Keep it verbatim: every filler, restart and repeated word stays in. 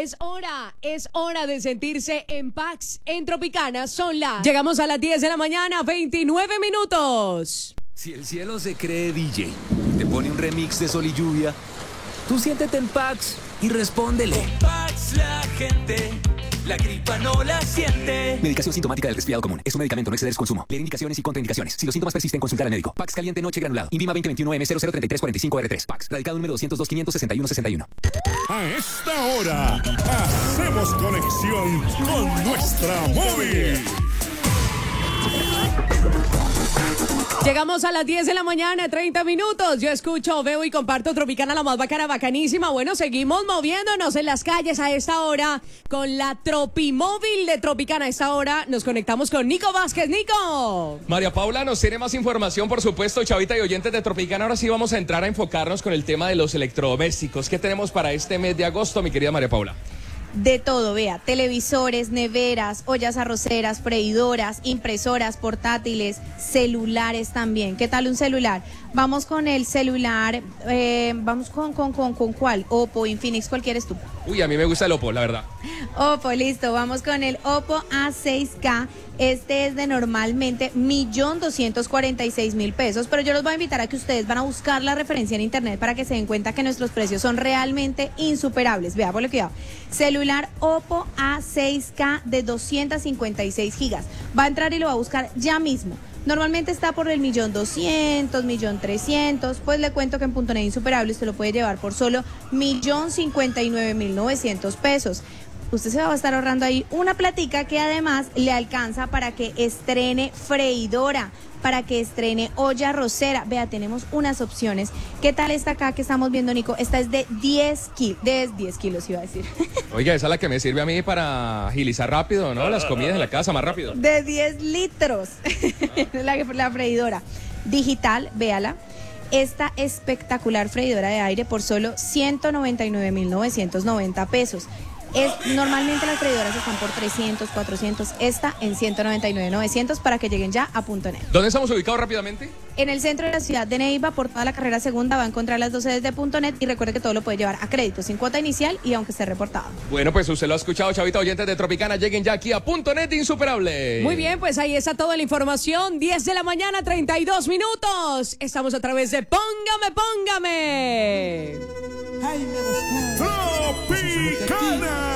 Es hora, es hora de sentirse en Pax en Tropicana. Son las... Llegamos a las diez de la mañana, veintinueve minutos. Si el cielo se cree D J, te pone un remix de Sol y Lluvia, tú siéntete en Pax y respóndele. En Pax la gente, la gripa no la siente. Medicación sintomática del resfriado común. Es un medicamento, no exceder su consumo. Leer indicaciones y contraindicaciones. Si los síntomas persisten, consultar al médico. Pax caliente noche granulado. Invima veinte veintiuno M cero cero treinta y tres cuarenta y cinco R tres. Pax. Radicado número doscientos dos quinientos sesenta y uno sesenta y uno. A esta hora, hacemos conexión con nuestra móvil. Llegamos a las diez de la mañana, treinta minutos. Yo escucho, veo y comparto Tropicana, la más bacana, bacanísima. Bueno, seguimos moviéndonos en las calles a esta hora con la Tropimóvil de Tropicana. A esta hora nos conectamos con Nico Vázquez. Nico. María Paula nos tiene más información, por supuesto, Chavita y oyentes de Tropicana. Ahora sí vamos a entrar a enfocarnos con el tema de los electrodomésticos. ¿Qué tenemos para este mes de agosto, mi querida María Paula? De todo, vea, televisores, neveras, ollas arroceras, freidoras, impresoras, portátiles, celulares también. ¿Qué tal un celular? Vamos con el celular, eh, vamos con, con, con, con ¿cuál? Oppo, Infinix, ¿cuál quieres tú? Uy, a mí me gusta el Oppo, la verdad. Oppo, listo, vamos con el Oppo A seis K. Este es de normalmente un millón doscientos cuarenta y seis mil pesos, pero yo los voy a invitar a que ustedes van a buscar la referencia en internet para que se den cuenta que nuestros precios son realmente insuperables. Vea, ponle cuidado. Celular Oppo A seis K de doscientos cincuenta y seis gigas. Va a entrar y lo va a buscar ya mismo. Normalmente está por el millón doscientos, millón trescientos, pues le cuento que en Punto Net Insuperable usted lo puede llevar por solo millón cincuenta y nueve mil novecientos pesos. Usted se va a estar ahorrando ahí una platica que además le alcanza para que estrene freidora, para que estrene olla arrocera. Vea, tenemos unas opciones. ¿Qué tal esta acá que estamos viendo, Nico? Esta es de diez kilos, de diez kilos iba a decir. Oiga, esa es la que me sirve a mí para agilizar rápido, ¿no? Las comidas en la casa, más rápido. De diez litros, la, la freidora. Digital, véala. Esta espectacular freidora de aire por solo ciento noventa y nueve mil novecientos noventa pesos. Es, normalmente las freidoras están por trescientos, cuatrocientos, esta en ciento noventa y nueve mil novecientos para que lleguen ya a Punto Net. ¿Dónde estamos ubicados rápidamente? En el centro de la ciudad de Neiva, por toda la carrera segunda, va a encontrar las dos sedes de Punto Net y recuerde que todo lo puede llevar a crédito, sin cuota inicial y aunque esté reportado. Bueno, pues usted lo ha escuchado, Chavita, oyentes de Tropicana, lleguen ya aquí a Punto Net Insuperable. Muy bien, pues ahí está toda la información, diez de la mañana, treinta y dos minutos. Estamos a través de Póngame, Póngame. Tropicana.